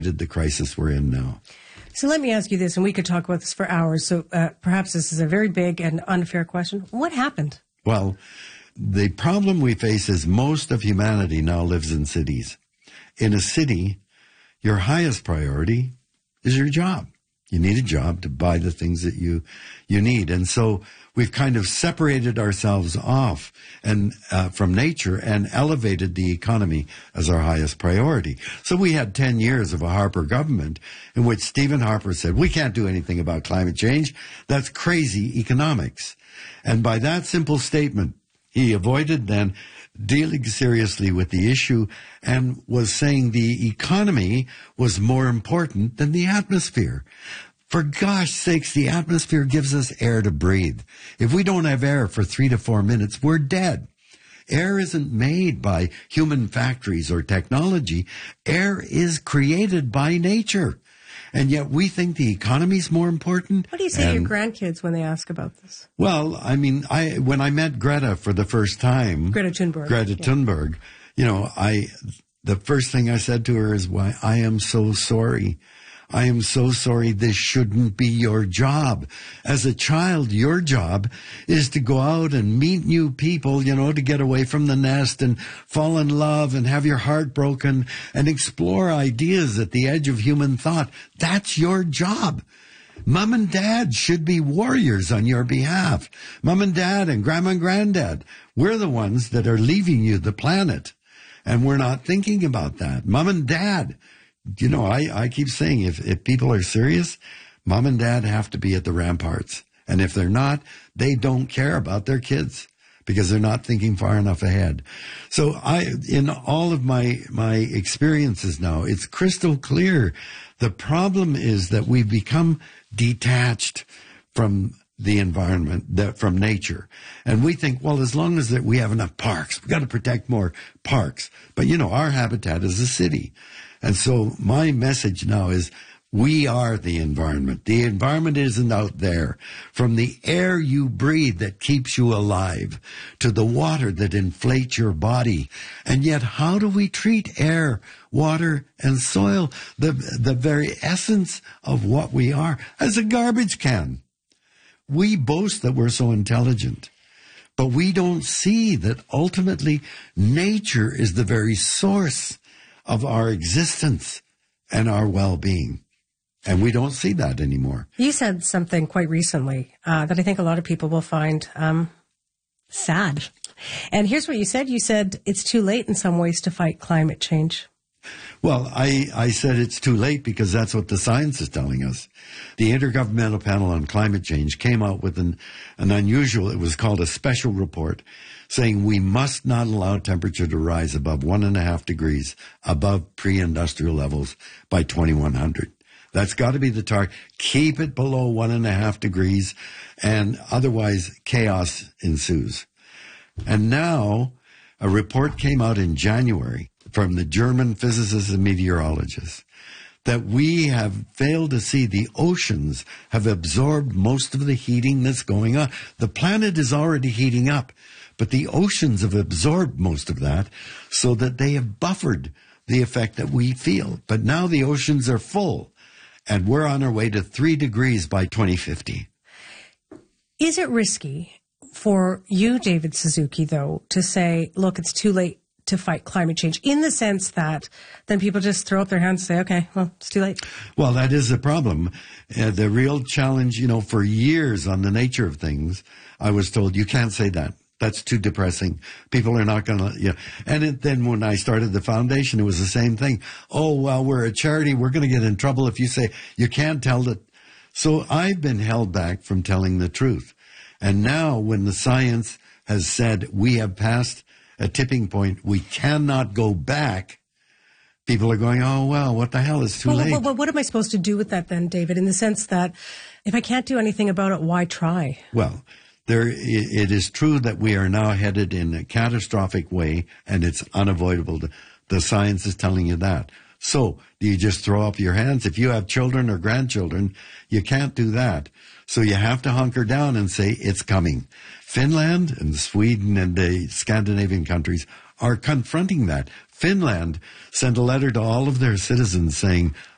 the crisis we're in now. So let me ask you this, and we could talk about this for hours, so perhaps this is a very big and unfair question. What happened? Well, the problem we face is most of humanity now lives in cities. In a city, your highest priority is your job. You need a job to buy the things that you need. And so we've kind of separated ourselves off and from nature and elevated the economy as our highest priority. So we had 10 years of a Harper government in which Stephen Harper said, we can't do anything about climate change. That's crazy economics. And by that simple statement, he avoided then dealing seriously with the issue and was saying the economy was more important than the atmosphere. For gosh sakes, the atmosphere gives us air to breathe. If we don't have air for 3 to 4 minutes, we're dead. Air isn't made by human factories or technology. Air is created by nature. And yet we think the economy's more important. What do you say to your grandkids when they ask about this? Well, I mean, when I met Greta for the first time, Greta Thunberg, the first thing I said to her is, "Why, I am so sorry. I am so sorry. This shouldn't be your job. As a child, your job is to go out and meet new people, to get away from the nest and fall in love and have your heart broken and explore ideas at the edge of human thought. That's your job. Mom and Dad should be warriors on your behalf. Mom and Dad and Grandma and Granddad, we're the ones that are leaving you the planet. And we're not thinking about that. Mom and Dad, I keep saying if people are serious, Mom and Dad have to be at the ramparts. And if they're not, they don't care about their kids because they're not thinking far enough ahead. So in all of my experiences now, it's crystal clear. The problem is that we've become detached from the environment, from nature. And we think, well, as long as that we have enough parks, we've got to protect more parks. But, our habitat is a city. And so my message now is we are the environment. The environment isn't out there. From the air you breathe that keeps you alive to the water that inflates your body. And yet how do we treat air, water, and soil, the very essence of what we are, as a garbage can? We boast that we're so intelligent, but we don't see that ultimately nature is the very source of our existence and our well-being. And we don't see that anymore. You said something quite recently that I think a lot of people will find sad. And here's what you said. You said it's too late in some ways to fight climate change. Well, I said it's too late because that's what the science is telling us. The Intergovernmental Panel on Climate Change came out with an unusual, it was called a special report, saying we must not allow temperature to rise above 1.5 degrees above pre-industrial levels by 2100. That's got to be the target. Keep it below 1.5 degrees, and otherwise chaos ensues. And now a report came out in January from the German physicists and meteorologists that we have failed to see the oceans have absorbed most of the heating that's going on. The planet is already heating up, but the oceans have absorbed most of that so that they have buffered the effect that we feel. But now the oceans are full, and we're on our way to 3 degrees by 2050. Is it risky for you, David Suzuki, though, to say, look, it's too late to fight climate change, in the sense that then people just throw up their hands and say, okay, well, it's too late? Well, that is a problem. The real challenge, for years on the nature of things, I was told, you can't say that. That's too depressing. People are not going to, And then when I started the foundation, it was the same thing. Oh, well, we're a charity. We're going to get in trouble if you say you can't tell that. So I've been held back from telling the truth. And now when the science has said we have passed a tipping point, we cannot go back, people are going, oh, well, what the hell, is too late. Well, what am I supposed to do with that then, David, in the sense that if I can't do anything about it, why try? Well, it is true that we are now headed in a catastrophic way, and it's unavoidable. The science is telling you that. So do you just throw up your hands? If you have children or grandchildren, you can't do that. So you have to hunker down and say, it's coming. Finland and Sweden and the Scandinavian countries are confronting that. Finland sent a letter to all of their citizens saying,